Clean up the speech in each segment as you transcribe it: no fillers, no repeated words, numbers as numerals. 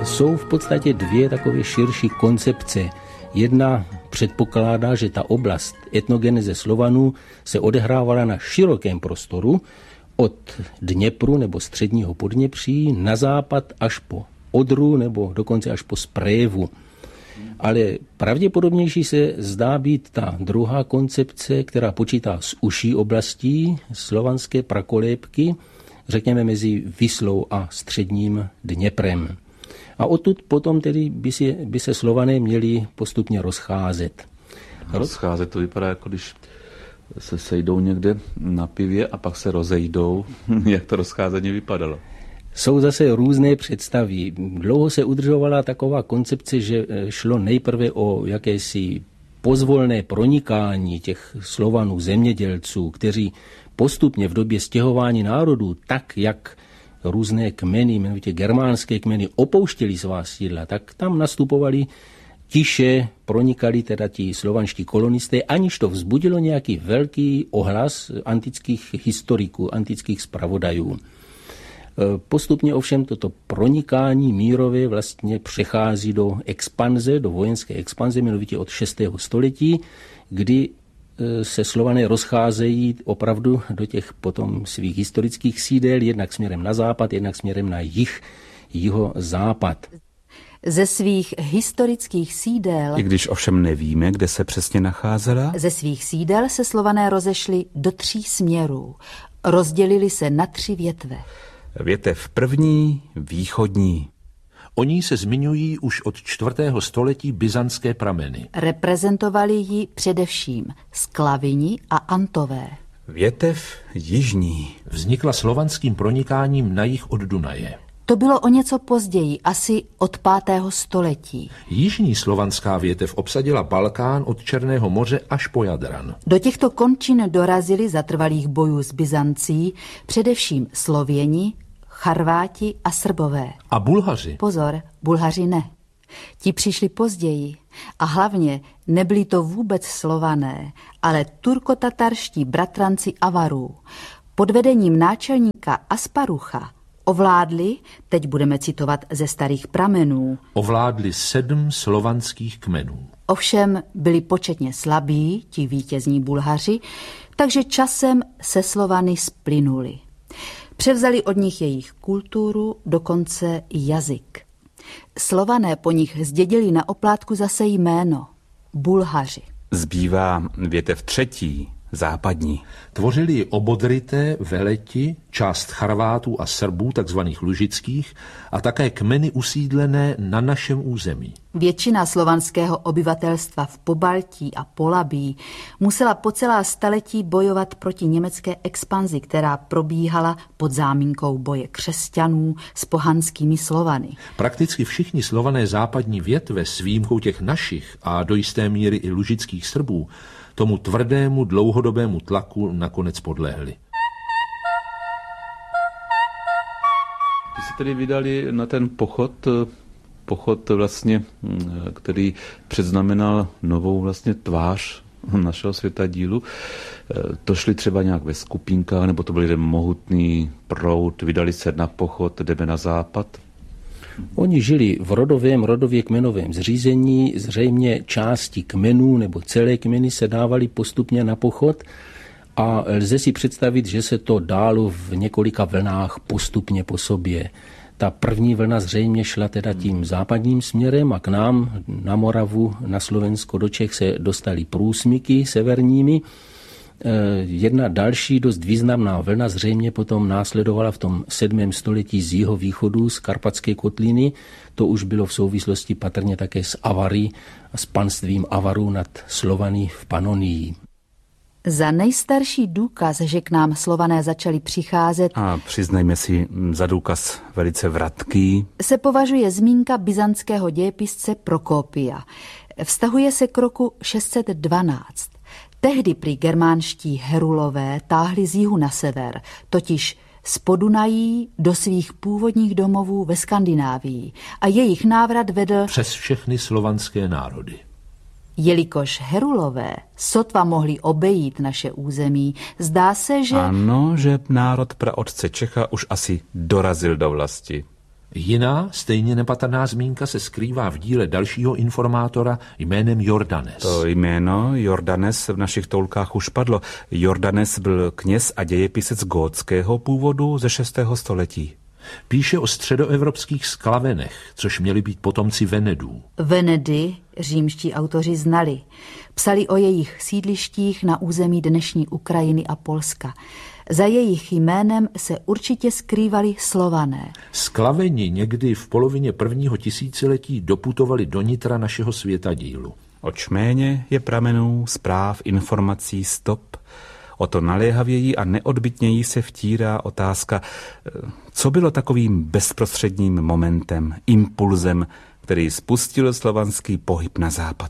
Jsou v podstatě dvě takové širší koncepce. Jedna předpokládá, že ta oblast etnogeneze Slovanů se odehrávala na širokém prostoru od Dněpru nebo středního Podněpří na západ až po Odru nebo dokonce až po Sprévu. Ale pravděpodobnější se zdá být ta druhá koncepce, která počítá s užší oblastí slovanské prakolébky, řekněme mezi Vislou a středním Dněprem. A odtud potom tedy by se Slované měli postupně rozcházet. Rozcházet to vypadá, jako když se sejdou někde na pivě a pak se rozejdou. Jak to rozcházení vypadalo? Jsou zase různé představy. Dlouho se udržovala taková koncepce, že šlo nejprve o jakési pozvolné pronikání těch Slovanů, zemědělců, kteří postupně v době stěhování národů, tak jak různé kmeny, jmenovitě germánské kmeny, opouštěli svá sídla, tak tam nastupovali tiše, pronikali teda ti slovanští kolonisté, aniž to vzbudilo nějaký velký ohlas antických historiků, antických zpravodajů. Postupně ovšem toto pronikání mírové vlastně přechází do expanze, do vojenské expanze, jmenovitě od 6. století, kdy se Slované rozcházejí opravdu do těch potom svých historických sídel, jednak směrem na západ, jednak směrem na jihozápad. Ze svých historických sídel, i když ovšem nevíme, kde se přesně nacházela, ze svých sídel se Slované rozešli do 3 směrů. Rozdělili se na 3 větve. Větev první, východní. O ní se zmiňují už od 4. století byzantské prameny. Reprezentovali ji především Sklavini a Antové. Větev jižní. Vznikla slovanským pronikáním na jih od Dunaje. To bylo o něco později, asi od 5. století. Jižní slovanská větev obsadila Balkán od Černého moře až po Jadran. Do těchto končin dorazili za trvalých bojů s Byzancí především Slověni, Charváti a Srbové. A Bulhaři? Pozor, Bulhaři ne. Ti přišli později a hlavně nebyli to vůbec Slované, ale turkotatarští bratranci Avarů. Pod vedením náčelníka Asparucha ovládli, teď budeme citovat ze starých pramenů, ovládli 7 slovanských kmenů. Ovšem byli početně slabí, ti vítězní Bulhaři, takže časem se Slovany splynuli. Převzali od nich jejich kulturu, dokonce i jazyk. Slované po nich zdědili na oplátku zase jméno Bulhaři. Zbývá větev třetí, západní. Tvořili ji Obodrité, Veleti, část Charvátů a Srbů, takzvaných lužických, a také kmeny usídlené na našem území. Většina slovanského obyvatelstva v Pobaltí a Polabí musela po celá staletí bojovat proti německé expanzi, která probíhala pod záminkou boje křesťanů s pohanskými Slovany. Prakticky všichni Slované západní větve s výjimkou těch našich a do jisté míry i lužických Srbů tomu tvrdému dlouhodobému tlaku nakonec podlehli. Ty se tedy vydali na ten pochod vlastně, který předznamenal novou vlastně tvář našeho světadílu. To šli třeba nějak ve skupinkách, nebo to byl jeden mohutný proud, vydali se na pochod, jdeme na západ? Oni žili v rodově kmenovém zřízení, zřejmě části kmenů nebo celé kmeny se dávaly postupně na pochod a lze si představit, že se to dálo v několika vlnách postupně po sobě. Ta první vlna zřejmě šla teda tím západním směrem a k nám na Moravu, na Slovensko, do Čech se dostali průsmyky severními. Jedna další dost významná vlna zřejmě potom následovala v tom 7. století z jihovýchodu, z Karpatské kotliny. To už bylo v souvislosti patrně také s Avary a s panstvím Avarů nad Slovany v Panonii. Za nejstarší důkaz, že k nám Slované začali přicházet, a přiznejme si za důkaz velice vratký, se považuje zmínka byzantského dějepisce Prokopia. Vztahuje se k roku 612. Tehdy prý germánští Herulové táhli z jihu na sever, totiž z Podunají do svých původních domovů ve Skandinávii a jejich návrat vedl přes všechny slovanské národy. Jelikož Herulové sotva mohli obejít naše území, zdá se, že... Ano, že národ praotce Čecha už asi dorazil do vlasti. Jiná, stejně nepatrná zmínka se skrývá v díle dalšího informátora jménem Jordanes. To jméno Jordanes v našich toulkách už padlo. Jordanes byl kněz a dějepisec gótského původu ze 6. století. Píše o středoevropských Sklavenech, což měli být potomci Venedů. Venedy římští autoři znali. Psali o jejich sídlištích na území dnešní Ukrajiny a Polska. Za jejich jménem se určitě skrývali Slované. Sklaveni někdy v polovině 1. tisíciletí doputovali do nitra našeho světadílu. O čméně je pramenů, zpráv, informací, stop. O to naléhavěji a neodbytněji se vtírá otázka, co bylo takovým bezprostředním momentem, impulzem, který spustil slovanský pohyb na západ.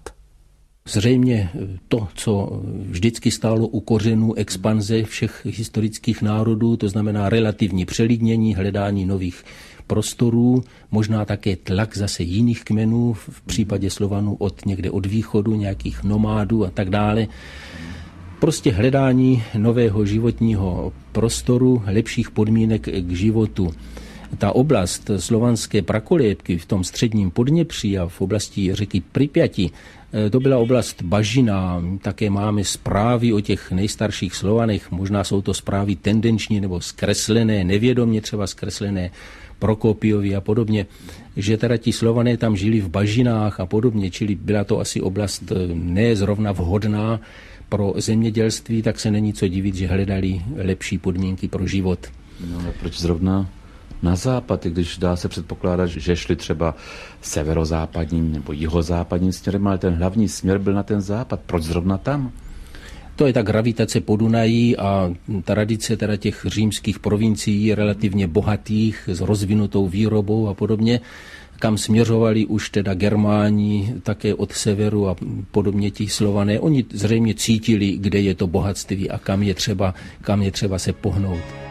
Zřejmě to, co vždycky stálo u kořenů expanze všech historických národů, to znamená relativní přelidnění, hledání nových prostorů, možná také tlak zase jiných kmenů, v případě Slovanů někde od východu, nějakých nomádů a tak dále. Prostě hledání nového životního prostoru, lepších podmínek k životu. Ta oblast slovanské prakolébky v tom středním Podněpří a v oblasti řeky Pripjati, to byla oblast bažina. Také máme zprávy o těch nejstarších Slovanech, možná jsou to zprávy tendenční nebo zkreslené, nevědomě třeba zkreslené Prokopiovi a podobně, že teda ti Slované tam žili v bažinách a podobně, čili byla to asi oblast ne zrovna vhodná pro zemědělství, tak se není co divit, že hledali lepší podmínky pro život. No ale proč zrovna na západ, i když dá se předpokládat, že šli třeba severozápadním nebo jihozápadním směrem, ale ten hlavní směr byl na ten západ. Proč zrovna tam? To je ta gravitace Podunají a tradice teda těch římských provincií relativně bohatých, s rozvinutou výrobou a podobně, kam směřovali už teda Germáni, také od severu a podobně ti Slované. Oni zřejmě cítili, kde je to bohatství a kam je třeba se pohnout.